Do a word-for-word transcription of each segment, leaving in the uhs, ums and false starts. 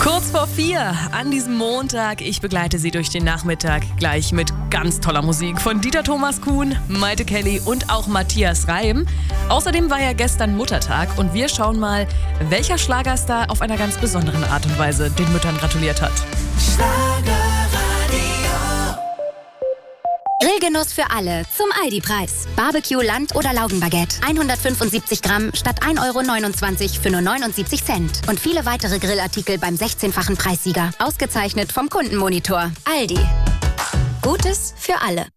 Kurz vor vier an diesem Montag. Ich begleite Sie durch den Nachmittag gleich mit ganz toller Musik von Dieter Thomas Kuhn, Maite Kelly und auch Matthias Reim. Außerdem war ja gestern Muttertag und wir schauen mal, welcher Schlagerstar auf einer ganz besonderen Art und Weise den Müttern gratuliert hat. Grillgenuss für alle zum Aldi-Preis. Barbecue, Land- oder Laugenbaguette. hundertfünfundsiebzig Gramm statt ein Euro neunundzwanzig für nur neunundsiebzig Cent. Und viele weitere Grillartikel beim sechzehnfachen Preissieger. Ausgezeichnet vom Kundenmonitor. Aldi. Gutes für alle.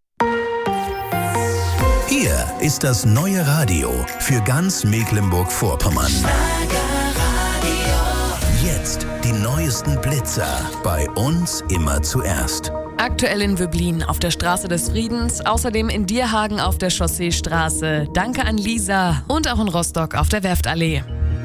Hier ist das neue Radio für ganz Mecklenburg-Vorpommern. Jetzt die neuesten Blitzer. Bei uns immer zuerst. Aktuell in Wöblin auf der Straße des Friedens, außerdem in Dierhagen auf der Chausseestraße. Danke an Lisa und auch in Rostock auf der Werftallee.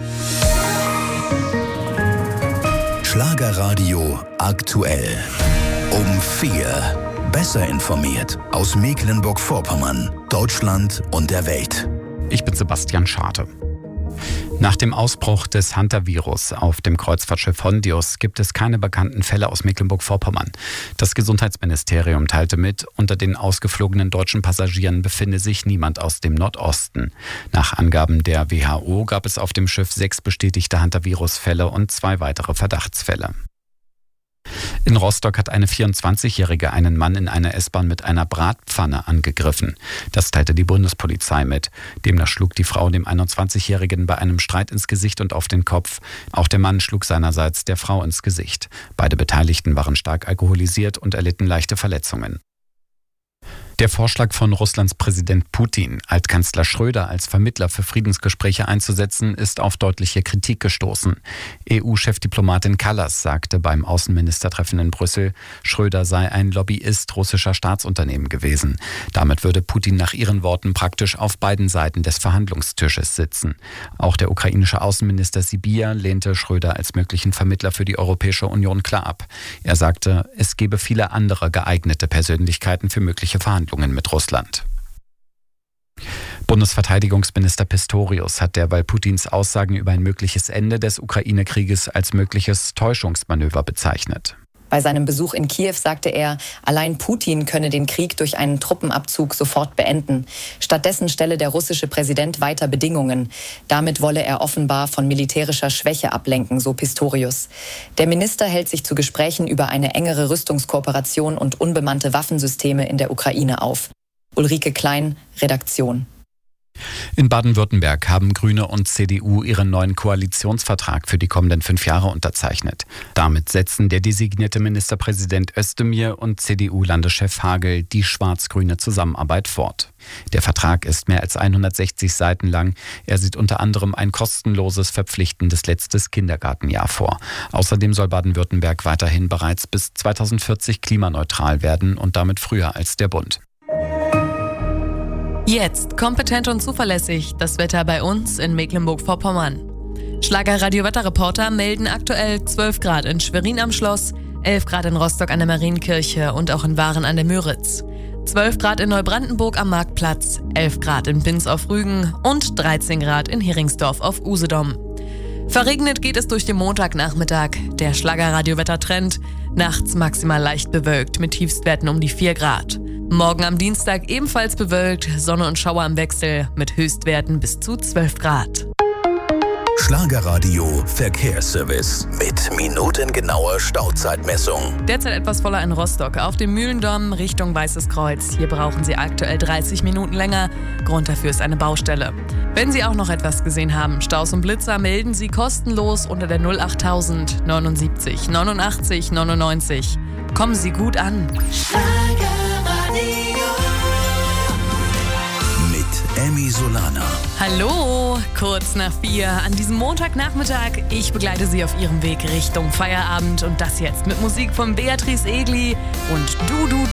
Schlagerradio aktuell. Um vier. Besser informiert aus Mecklenburg-Vorpommern, Deutschland und der Welt. Ich bin Sebastian Scharte. Nach dem Ausbruch des Hantavirus auf dem Kreuzfahrtschiff Hondius gibt es keine bekannten Fälle aus Mecklenburg-Vorpommern. Das Gesundheitsministerium teilte mit, unter den ausgeflogenen deutschen Passagieren befinde sich niemand aus dem Nordosten. Nach Angaben der W H O gab es auf dem Schiff sechs bestätigte Hantavirus-Fälle und zwei weitere Verdachtsfälle. In Rostock hat eine vierundzwanzigjährige einen Mann in einer S-Bahn mit einer Bratpfanne angegriffen. Das teilte die Bundespolizei mit. Demnach schlug die Frau dem einundzwanzigjährigen bei einem Streit ins Gesicht und auf den Kopf. Auch der Mann schlug seinerseits der Frau ins Gesicht. Beide Beteiligten waren stark alkoholisiert und erlitten leichte Verletzungen. Der Vorschlag von Russlands Präsident Putin, Altkanzler Schröder als Vermittler für Friedensgespräche einzusetzen, ist auf deutliche Kritik gestoßen. E U-Chefdiplomatin Kallas sagte beim Außenministertreffen in Brüssel, Schröder sei ein Lobbyist russischer Staatsunternehmen gewesen. Damit würde Putin nach ihren Worten praktisch auf beiden Seiten des Verhandlungstisches sitzen. Auch der ukrainische Außenminister Sybiha lehnte Schröder als möglichen Vermittler für die Europäische Union klar ab. Er sagte, es gebe viele andere geeignete Persönlichkeiten für mögliche Verhandlungen mit Russland. Bundesverteidigungsminister Pistorius hat derweil Putins Aussagen über ein mögliches Ende des Ukraine-Krieges als mögliches Täuschungsmanöver bezeichnet. Bei seinem Besuch in Kiew sagte er, allein Putin könne den Krieg durch einen Truppenabzug sofort beenden. Stattdessen stelle der russische Präsident weiter Bedingungen. Damit wolle er offenbar von militärischer Schwäche ablenken, so Pistorius. Der Minister hält sich zu Gesprächen über eine engere Rüstungskooperation und unbemannte Waffensysteme in der Ukraine auf. Ulrike Klein, Redaktion. In Baden-Württemberg haben Grüne und C D U ihren neuen Koalitionsvertrag für die kommenden fünf Jahre unterzeichnet. Damit setzen der designierte Ministerpräsident Özdemir und C D U-Landeschef Hagel die schwarz-grüne Zusammenarbeit fort. Der Vertrag ist mehr als hundertsechzig Seiten lang. Er sieht unter anderem ein kostenloses, verpflichtendes letztes Kindergartenjahr vor. Außerdem soll Baden-Württemberg weiterhin bereits bis zweitausendvierzig klimaneutral werden und damit früher als der Bund. Jetzt kompetent und zuverlässig das Wetter bei uns in Mecklenburg-Vorpommern. Schlagerradio-Wetterreporter melden aktuell zwölf Grad in Schwerin am Schloss, elf Grad in Rostock an der Marienkirche und auch in Waren an der Müritz, zwölf Grad in Neubrandenburg am Marktplatz, elf Grad in Binz auf Rügen und dreizehn Grad in Heringsdorf auf Usedom. Verregnet geht es durch den Montagnachmittag. Der Schlagerradio-Wettertrend. Nachts maximal leicht bewölkt mit Tiefstwerten um die vier Grad. Morgen am Dienstag ebenfalls bewölkt, Sonne und Schauer im Wechsel mit Höchstwerten bis zu zwölf Grad. Schlagerradio Verkehrsservice mit minutengenauer Stauzeitmessung. Derzeit etwas voller in Rostock. Auf dem Mühlendamm Richtung Weißes Kreuz. Hier brauchen Sie aktuell dreißig Minuten länger. Grund dafür ist eine Baustelle. Wenn Sie auch noch etwas gesehen haben, Staus und Blitzer, melden Sie kostenlos unter der null achttausend neunundsiebzig neunundachtzig neunundneunzig. Kommen Sie gut an. Emmy Solana. Hallo, kurz nach vier an diesem Montagnachmittag. Ich begleite Sie auf Ihrem Weg Richtung Feierabend und das jetzt mit Musik von Beatrice Egli und Du, Du,